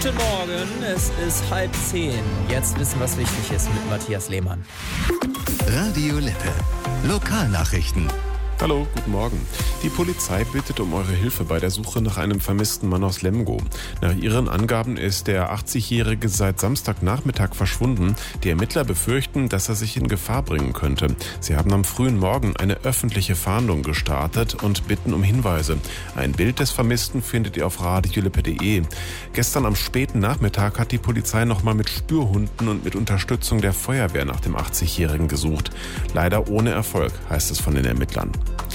Guten Morgen, es ist 9:30. Jetzt wissen, was wichtig ist mit Matthias Lehmann. Radio Lippe. Lokalnachrichten. Hallo, guten Morgen. Die Polizei bittet um eure Hilfe bei der Suche nach einem vermissten Mann aus Lemgo. Nach ihren Angaben ist der 80-Jährige seit Samstagnachmittag verschwunden. Die Ermittler befürchten, dass er sich in Gefahr bringen könnte. Sie haben am frühen Morgen eine öffentliche Fahndung gestartet und bitten um Hinweise. Ein Bild des Vermissten findet ihr auf radiolippe.de. Gestern am späten Nachmittag hat die Polizei nochmal mit Spürhunden und mit Unterstützung der Feuerwehr nach dem 80-Jährigen gesucht. Leider ohne Erfolg, heißt es von den Ermittlern.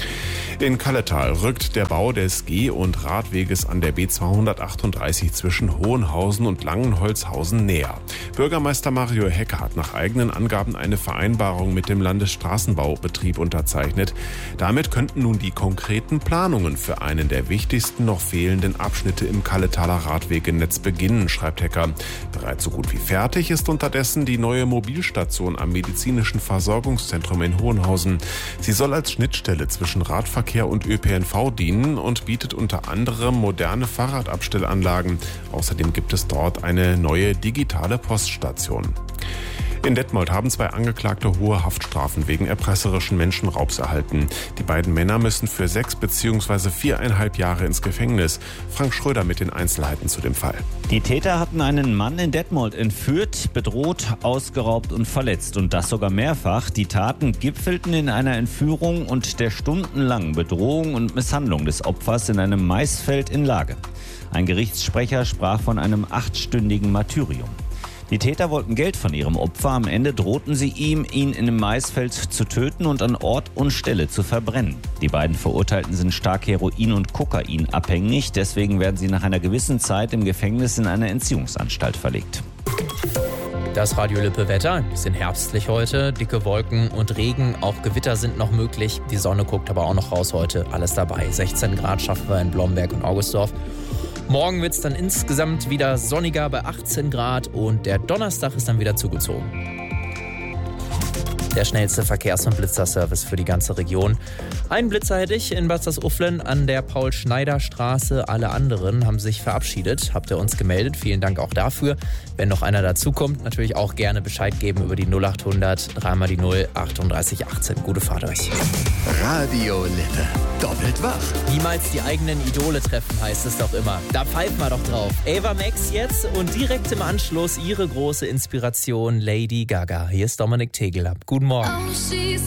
In Kalletal rückt der Bau des Geh- und Radweges an der B238 zwischen Hohenhausen und Langenholzhausen näher. Bürgermeister Mario Hecker hat nach eigenen Angaben eine Vereinbarung mit dem Landesstraßenbaubetrieb unterzeichnet. Damit könnten nun die konkreten Planungen für einen der wichtigsten noch fehlenden Abschnitte im Kalletaler Radwegenetz beginnen, schreibt Hecker. Bereits so gut wie fertig ist unterdessen die neue Mobilstation am Medizinischen Versorgungszentrum in Hohenhausen. Sie soll als Schnittstelle zwischen Radverkehr und ÖPNV dienen und bietet unter anderem moderne Fahrradabstellanlagen. Außerdem gibt es dort eine neue digitale Poststation. In Detmold haben 2 Angeklagte hohe Haftstrafen wegen erpresserischen Menschenraubs erhalten. Die beiden Männer müssen für 6 bzw. 4,5 Jahre ins Gefängnis. Frank Schröder mit den Einzelheiten zu dem Fall. Die Täter hatten einen Mann in Detmold entführt, bedroht, ausgeraubt und verletzt. Und das sogar mehrfach. Die Taten gipfelten in einer Entführung und der stundenlangen Bedrohung und Misshandlung des Opfers in einem Maisfeld in Lage. Ein Gerichtssprecher sprach von einem 8-stündigen Martyrium. Die Täter wollten Geld von ihrem Opfer. Am Ende drohten sie ihm, ihn in einem Maisfeld zu töten und an Ort und Stelle zu verbrennen. Die beiden Verurteilten sind stark Heroin- und Kokain abhängig. Deswegen werden sie nach einer gewissen Zeit im Gefängnis in eine Entziehungsanstalt verlegt. Das Radio Lippe Wetter, ein bisschen herbstlich heute, dicke Wolken und Regen, auch Gewitter sind noch möglich. Die Sonne guckt aber auch noch raus heute, alles dabei. 16 Grad schaffen wir in Blomberg und Augustdorf. Morgen wird es dann insgesamt wieder sonniger bei 18 Grad und der Donnerstag ist dann wieder zugezogen. Der schnellste Verkehrs- und Blitzerservice für die ganze Region. Einen Blitzer hätte ich in Bad Salzuflen an der Paul-Schneider-Straße. Alle anderen haben sich verabschiedet. Habt ihr uns gemeldet? Vielen Dank auch dafür. Wenn noch einer dazukommt, natürlich auch gerne Bescheid geben über die 0800 3 × 0 38 18. Gute Fahrt euch. Radio Lippe. Doppelt wach. Niemals die eigenen Idole treffen, heißt es doch immer. Da pfeifen wir doch drauf. Ava Max jetzt und direkt im Anschluss ihre große Inspiration Lady Gaga. Hier ist Dominik Tegeler. Guten Morgen.